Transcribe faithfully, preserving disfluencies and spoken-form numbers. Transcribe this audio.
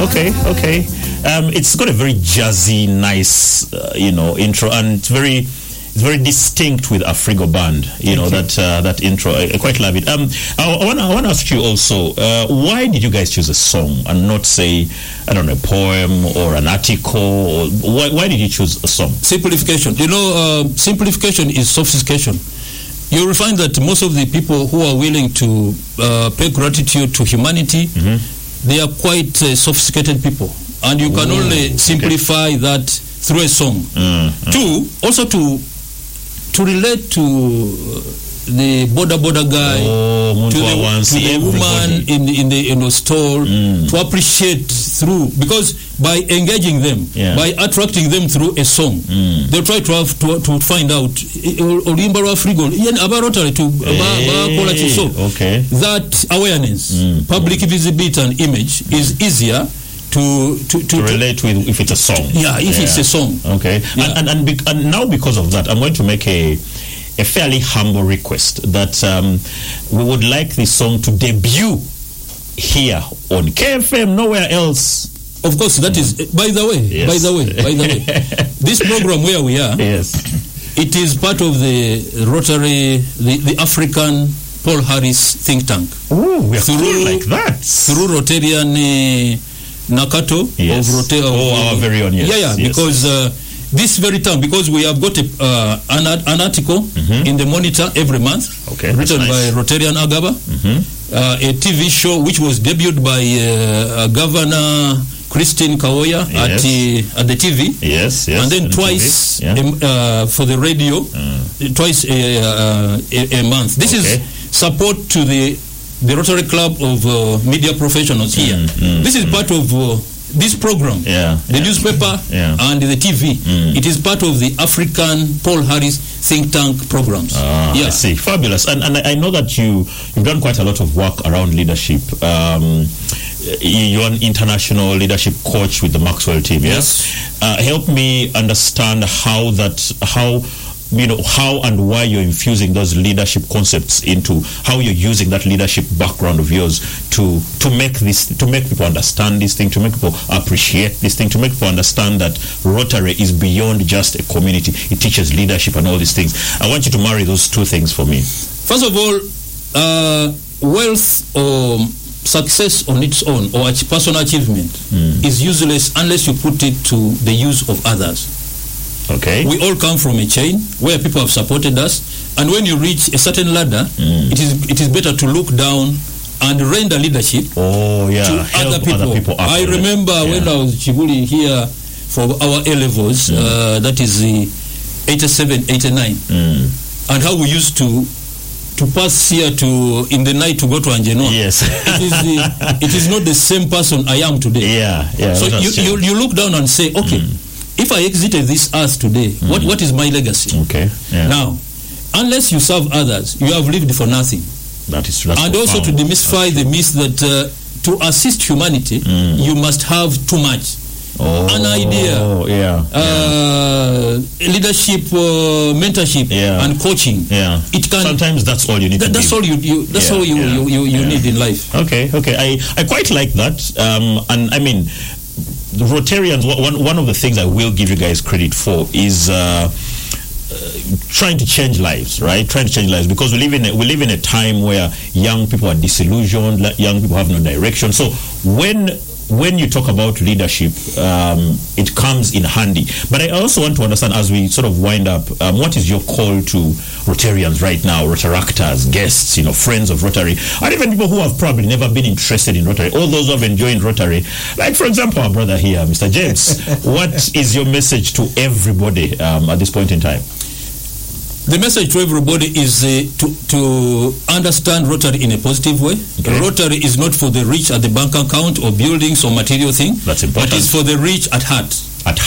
Okay, okay. Um, it's got a very jazzy, nice, uh, you know, intro, and it's very, it's very distinct with Afrigo Band. You know, Okay. that uh, that intro. I, I quite love it. Um, I, I want I want to ask you also, uh, why did you guys choose a song and not say, I don't know, a poem or an article? Or why why did you choose a song? Simplification. You know, uh, simplification is sophistication. You will find that most of the people who are willing to uh, pay gratitude to humanity, Mm-hmm. they are quite uh, sophisticated people. And you can Ooh, only okay. simplify that through a song. Mm, mm. Two, also to to relate to the border border guy, Oh, to Muntu the, Awansi, to the woman everybody. in the in the in the store, Mm. to appreciate through, because by engaging them, Yeah. by attracting them through a song, Mm. they'll try to have to, to find out olimba lwa frigo yen abarotale to bakola Hey, kiso. okay. That awareness, Mm. public visibility and image is easier to to to, To relate with if it's a song. yeah, if it's a song. Okay. Yeah. And, and, and, bec- and now because of that, I'm going to make a a fairly humble request that um, we would like this song to debut here on K F M, nowhere else. Of course, that is. By the way, Yes. by the way, by the way, this program where we are, Yes. it is part of the Rotary, the, the African Paul Harris think tank Ooh, we are Through- cool like that. through Rotarian uh, Nakato Yes. of Rotary. Oh, our very own, yes, Yeah, yeah, yes. because uh, this very time, because we have got a, uh, an, art- an article Mhm. in the Monitor every month, Okay, that's written nice. by Rotarian Agaba, Mhm. uh, a T V show which was debuted by uh, uh, Governor Christine Kawoya Yes. at, the, at the T V. Yes, yes. And then on the twice T V. Yeah. um, uh, for the radio, twice a, uh, a, a month. This Okay. is support to the the Rotary Club of uh, media professionals here. Mm, mm, this is part of uh, this program, Yeah, the yeah. newspaper Yeah. and the T V. Mm. It is part of the African Paul Harris think tank programs. Ah, yeah. I see. Fabulous. And, and I know that you, you've done quite a lot of work around leadership. Um, you're an international leadership coach with the Maxwell team, yeah? Yes. Uh, help me understand how that, how, you know, how and why you're infusing those leadership concepts into, how you're using that leadership background of yours to, to make this, to make people understand this thing, to make people appreciate this thing, to make people understand that Rotary is beyond just a community. It teaches leadership and all these things. I want you to marry those two things for me. First of all, uh, wealth or success on its own or ach- personal achievement Mm. is useless unless you put it to the use of others. Okay. We all come from a chain where people have supported us, and when you reach a certain ladder, Mm. it is it is better to look down and render leadership Oh yeah, to help other people. other people up I on it. remember Yeah. when I was Chibuli here for our A levels, Mm. uh, that is the eighty-seven, eighty-nine, Mm. and how we used to to pass here to in the night to go to Angenoa. Yes. it is the, it is not the same person I am today. Yeah, yeah. So that you, has you changed. you look down and say, okay, if I exited this earth today, what what is my legacy? Okay. Yeah. Now, unless you serve others, you have lived for nothing. that is that's And also to profound. demystify the myth that uh, to assist humanity, Mm. you must have too much. Oh, an idea. Yeah. Uh, leadership, uh, mentorship, Yeah. and coaching. yeah. It can. Sometimes that's all you need That, to that's give. all you. you that's Yeah, all you yeah, you, you, you yeah. need in life. Okay, okay. I, I quite like that. Um, and I mean, the Rotarians, one, one of the things I will give you guys credit for is uh, uh, trying to change lives, right? Trying to change lives, because we live in a, we live in a time where young people are disillusioned, like young people have no direction. So when when you talk about leadership, um, it comes in handy. But I also want to understand, as we sort of wind up, um, what is your call to Rotarians right now, Rotaractors, guests, you know, friends of Rotary, and even people who have probably never been interested in Rotary, all those who have enjoyed Rotary, like, for example, our brother here, Mister James. What is your message to everybody um, at this point in time? The message to everybody is uh, to, to understand Rotary in a positive way. Okay. Rotary is not for the rich at the bank account or buildings or material thing. That's important. But it's for the rich at heart. At